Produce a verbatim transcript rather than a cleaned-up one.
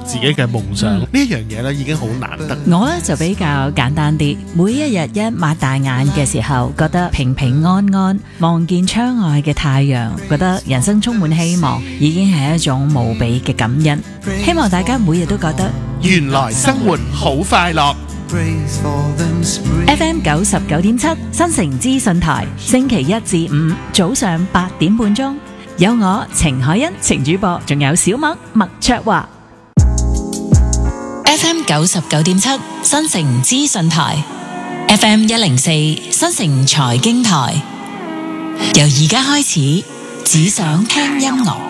自己嘅夢想，呢一樣嘢咧已經好難得。 我咧就比較簡單啲，每一日一擘大眼嘅時候，覺得平平安安，望見窗外嘅太陽，覺得人生充滿希望，已經係一種無比嘅感恩。希望大家每日都覺得原來生活好快樂。 F M 九十九點七新城資訊台，星期一至五早上八點半鐘，有我程海欣程主播，仲有小麥麥卓華。F M 九十九點七新城資訊台 ，F M 一零四新城財經台，由而家開始，只想聽音樂。